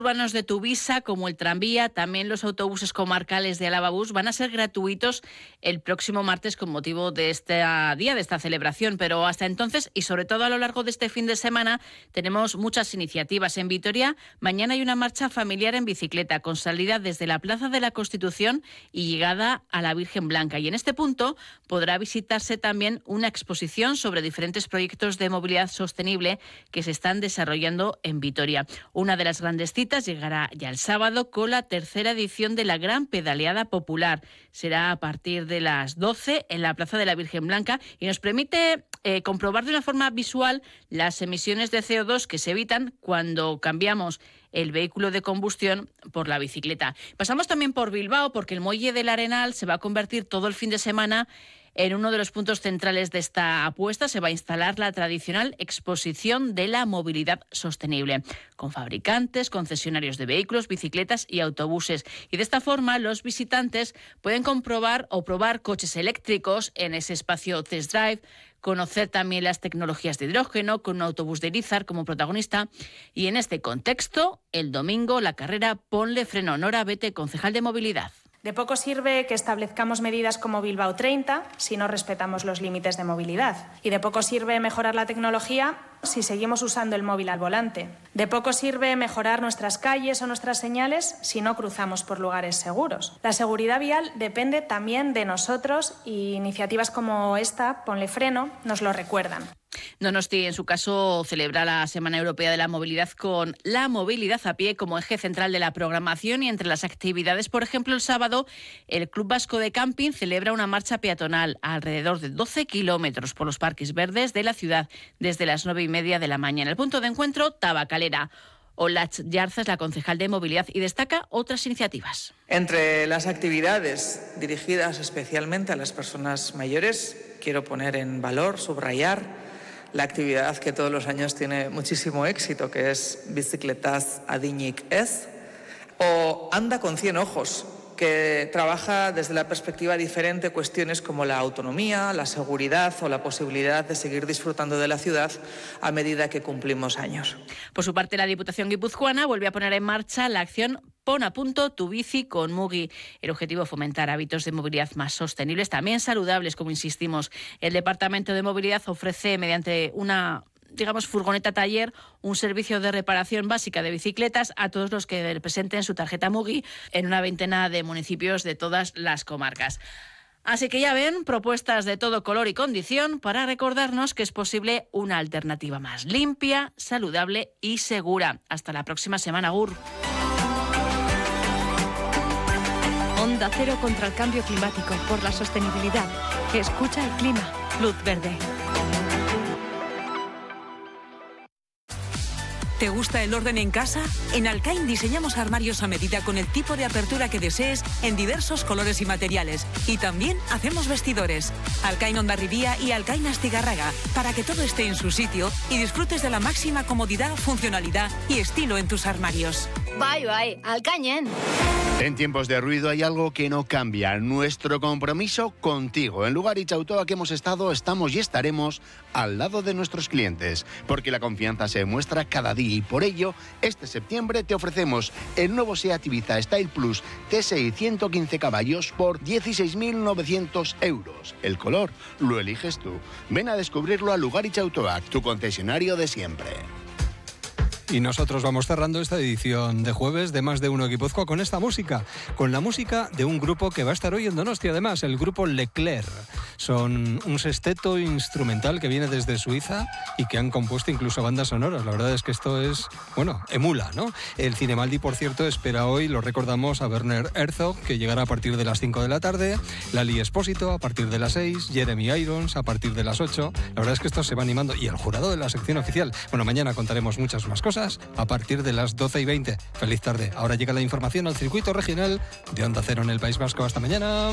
urbanos de Tuvisa, como el tranvía, también los autobuses comarcales de Álava Bus van a ser gratuitos el próximo martes con motivo de este día, de esta celebración. Pero hasta entonces, y sobre todo a lo largo de este fin de semana, tenemos muchas iniciativas. En Vitoria, mañana hay una marcha familiar en bicicleta con salida desde la Plaza de la Constitución y llegada a la Virgen Blanca. Y en este punto podrá visitarse también una exposición sobre diferentes proyectos de movilidad sostenible que se están desarrollando en Vitoria. Una de las grandes citas llegará ya el sábado con la tercera edición de la Gran Pedaleada Popular. Será a partir de las 12 en la Plaza de la Virgen Blanca y nos permite comprobar de una forma visual las emisiones de CO2 que se evitan cuando cambiamos el vehículo de combustión por la bicicleta. Pasamos también por Bilbao porque el Muelle del Arenal se va a convertir todo el fin de semana en uno de los puntos centrales de esta apuesta. Se va a instalar la tradicional exposición de la movilidad sostenible, con fabricantes, concesionarios de vehículos, bicicletas y autobuses. Y de esta forma los visitantes pueden comprobar o probar coches eléctricos en ese espacio test drive, conocer también las tecnologías de hidrógeno con un autobús de Irizar como protagonista. Y en este contexto, el domingo, la carrera Ponle Freno. Nora Bete, concejal de Movilidad. De poco sirve que establezcamos medidas como Bilbao 30 si no respetamos los límites de movilidad. Y de poco sirve mejorar la tecnología si seguimos usando el móvil al volante. De poco sirve mejorar nuestras calles o nuestras señales si no cruzamos por lugares seguros. La seguridad vial depende también de nosotros y iniciativas como esta, Ponle Freno, nos lo recuerdan. Donosti, en su caso, celebra la Semana Europea de la Movilidad con la movilidad a pie como eje central de la programación y entre las actividades, por ejemplo, el sábado, el Club Vasco de Camping celebra una marcha peatonal a alrededor de 12 kilómetros por los parques verdes de la ciudad desde las 9:30 de la mañana. El punto de encuentro, Tabacalera. Olatz Yarza es la concejal de Movilidad y destaca otras iniciativas. Entre las actividades dirigidas especialmente a las personas mayores, quiero poner en valor, subrayar, la actividad que todos los años tiene muchísimo éxito, que es Bicicletas Adinik Ez, o Anda con 100 ojos, que trabaja desde la perspectiva diferente cuestiones como la autonomía, la seguridad o la posibilidad de seguir disfrutando de la ciudad a medida que cumplimos años. Por su parte, la Diputación guipuzcoana vuelve a poner en marcha la acción Pon a punto tu bici con Mugi. El objetivo es fomentar hábitos de movilidad más sostenibles, también saludables, como insistimos. El Departamento de Movilidad ofrece mediante una furgoneta taller, un servicio de reparación básica de bicicletas a todos los que presenten su tarjeta Mugi en una veintena de municipios de todas las comarcas. Así que ya ven, propuestas de todo color y condición para recordarnos que es posible una alternativa más limpia, saludable y segura. Hasta la próxima semana, Agur. Onda Cero contra el cambio climático, por la sostenibilidad. Escucha el clima. Luz verde. ¿Te gusta el orden en casa? En Alcain diseñamos armarios a medida con el tipo de apertura que desees en diversos colores y materiales. Y también hacemos vestidores. Alcain Hondarribía y Alcain Astigarraga, para que todo esté en su sitio y disfrutes de la máxima comodidad, funcionalidad y estilo en tus armarios. Bai, Alcainen. En tiempos de ruido hay algo que no cambia, nuestro compromiso contigo. En Lugaritz Autoa que hemos estado, estamos y estaremos al lado de nuestros clientes, porque la confianza se demuestra cada día y por ello, este septiembre te ofrecemos el nuevo SEAT Ibiza Style Plus T6 115 caballos por 16.900 euros. El color lo eliges tú. Ven a descubrirlo a Lugaritz Autoa, tu concesionario de siempre. Y nosotros vamos cerrando esta edición de jueves de Más de Uno Guipúzcoa con esta música, con la música de un grupo que va a estar hoy en Donostia, además, el grupo Leclerc. Son un sexteto instrumental que viene desde Suiza y que han compuesto incluso bandas sonoras. La verdad es que esto es, emula, ¿no? El Cinemaldi, por cierto, espera hoy, lo recordamos, a Werner Herzog, que llegará a partir de las 5 de la tarde, Lali Espósito a partir de las 6, Jeremy Irons a partir de las 8. La verdad es que esto se va animando. Y el jurado de la sección oficial. Bueno, mañana contaremos muchas más cosas a partir de las 12:20. Feliz tarde. Ahora llega la información al circuito regional de Onda Cero en el País Vasco. Hasta mañana.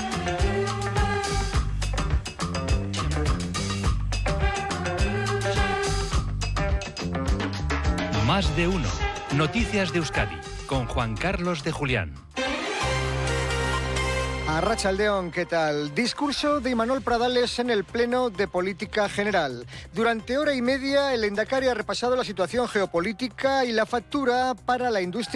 Más de Uno. Noticias de Euskadi con Juan Carlos de Julián. Arratsaldeon, ¿qué tal? Discurso de Imanol Pradales en el Pleno de Política General. Durante hora y media, el Lehendakari ha repasado la situación geopolítica y la factura para la industria